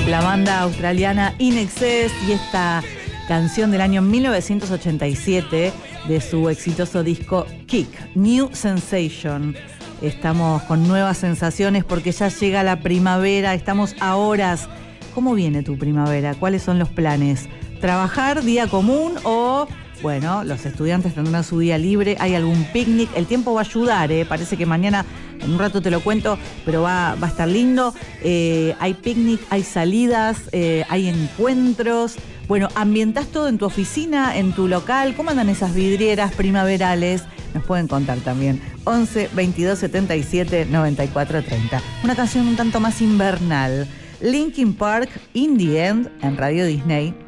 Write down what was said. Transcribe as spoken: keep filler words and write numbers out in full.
La banda australiana In Excess y esta canción del año mil novecientos ochenta y siete de su exitoso disco Kick, New Sensation. Estamos con nuevas sensaciones porque ya llega la primavera, estamos a horas. ¿Cómo viene tu primavera? ¿Cuáles son los planes? ¿Trabajar día común o, bueno, los estudiantes tendrán su día libre? ¿Hay algún picnic? El tiempo va a ayudar, ¿eh? Parece que mañana, en un rato te lo cuento, pero va, va a estar lindo. Eh, hay picnic, hay salidas, eh, hay encuentros. Bueno, ambientás todo en tu oficina, en tu local. ¿Cómo andan esas vidrieras primaverales? Nos pueden contar también. once, veintidós, setenta y siete, noventa y cuatro, treinta. Una canción un tanto más invernal. Linkin Park, In the End, en Radio Disney.